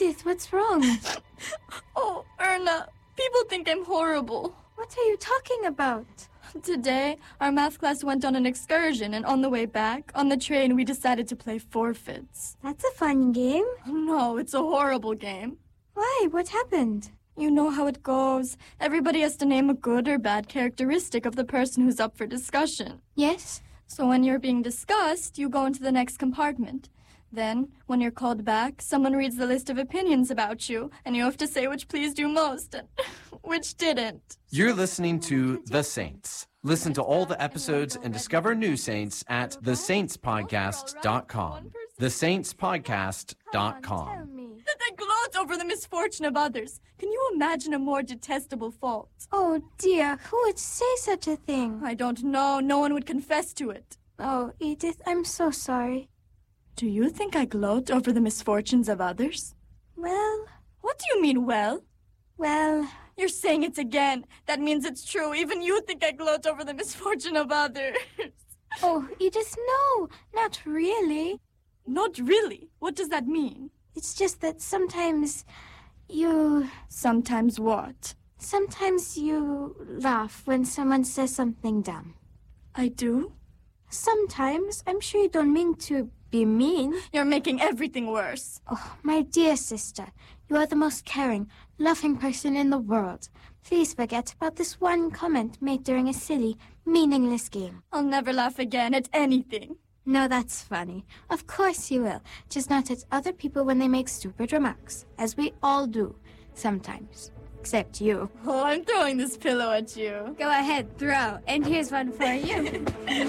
Edith, what's wrong? Oh, Erna, people think I'm horrible. What are you talking about? Today, our math class went on an excursion, and on the way back, on the train, we decided to play forfeits. That's a fun game. No, it's a horrible game. Why? What happened? You know how it goes. Everybody has to name a good or bad characteristic of the person who's up for discussion. Yes? So when you're being discussed, you go into the next compartment. Then, when you're called back, someone reads the list of opinions about you, and you have to say which pleased you most and which didn't. You're listening to The Saints. Listen to all the episodes and discover new saints at thesaintspodcast.com. thesaintspodcast.com. That I gloat over the misfortune of others. Can you imagine a more detestable fault? Oh, dear. Who would say such a thing? I don't know. No one would confess to it. Oh, Edith, I'm so sorry. Do you think I gloat over the misfortunes of others? Well... What do you mean, well? Well... You're saying it again. That means it's true. Even you think I gloat over the misfortune of others. Oh, Edith, no. Not really. Not really? What does that mean? It's just that sometimes you... Sometimes what? Sometimes you laugh when someone says something dumb. I do? Sometimes. I'm sure you don't mean to be mean. You're making everything worse. Oh, my dear sister, you are the most caring, loving person in the world. Please forget about this one comment made during a silly, meaningless game. I'll never laugh again at anything. No, that's funny. Of course you will. Just not at other people when they make stupid remarks, as we all do, sometimes. Except you. Oh, I'm throwing this pillow at you. Go ahead, throw. And here's one for you.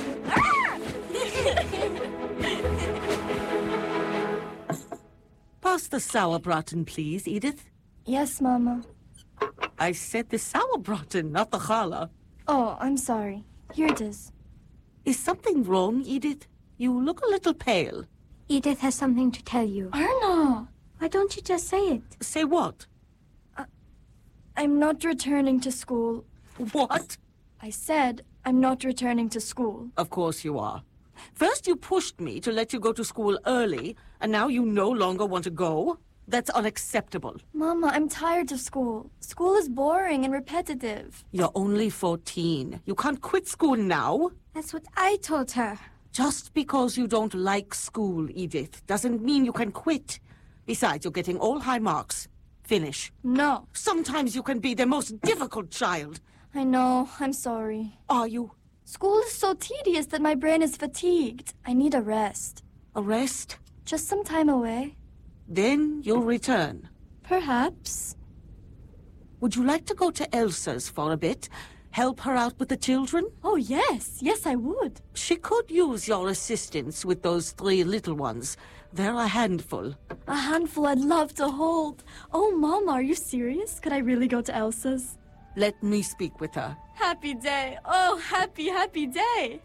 Pass the sauerbraten, please, Edith. Yes, Mama. I said the sauerbraten, not the challah. Oh, I'm sorry. Here it is. Is something wrong, Edith? You look a little pale. Edith has something to tell you. Erna! Why don't you just say it? Say what? I'm not returning to school. What? I said I'm not returning to school. Of course you are. First you pushed me to let you go to school early, and now you no longer want to go? That's unacceptable. Mama, I'm tired of school. School is boring and repetitive. You're only 14. You can't quit school now. That's what I told her. Just because you don't like school, Edith, doesn't mean you can quit. Besides, you're getting all high marks. Finish. No. Sometimes you can be the most difficult child. I know. I'm sorry. Are you? School is so tedious that my brain is fatigued. I need a rest. A rest? Just some time away. Then you'll return. Perhaps. Would you like to go to Elsa's for a bit? Help her out with the children? Oh, yes. Yes, I would. She could use your assistance with those 3 little ones. They're a handful. A handful I'd love to hold. Oh, Mama, are you serious? Could I really go to Elsa's? Let me speak with her. Happy day. Oh, happy, happy day.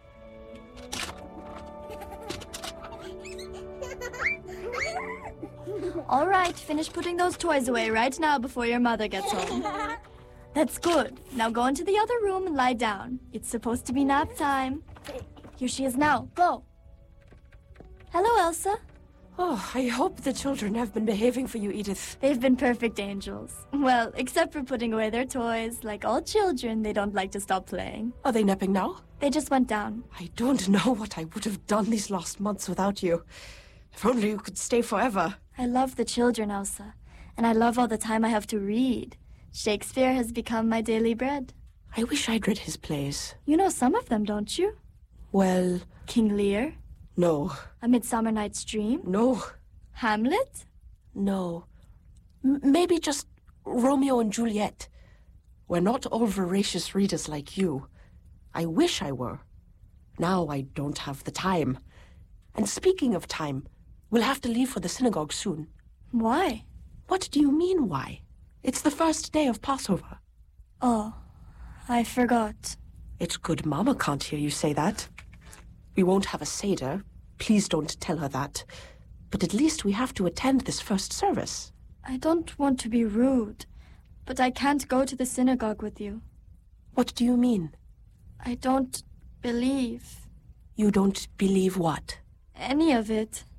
All right, finish putting those toys away right now before your mother gets home. That's good. Now go into the other room and lie down. It's supposed to be nap time. Here she is now. Go. Hello, Elsa. Oh, I hope the children have been behaving for you, Edith. They've been perfect angels. Well, except for putting away their toys. Like all children, they don't like to stop playing. Are they napping now? They just went down. I don't know what I would have done these last months without you. If only you could stay forever. I love the children, Elsa. And I love all the time I have to read. Shakespeare has become my daily bread. I wish I'd read his plays. You know some of them, don't you? Well, King Lear, no. A Midsummer Night's Dream, No. Hamlet. No. Maybe just Romeo and Juliet. We're not all voracious readers like you. I wish I were. Now I don't have the time. And speaking of time, we'll have to leave for the synagogue soon. Why? What do you mean, why? It's the first day of Passover. Oh, I forgot. It's good Mama can't hear you say that. We won't have a Seder. Please don't tell her that. But at least we have to attend this first service. I don't want to be rude, but I can't go to the synagogue with you. What do you mean? I don't believe You don't believe what? any of it.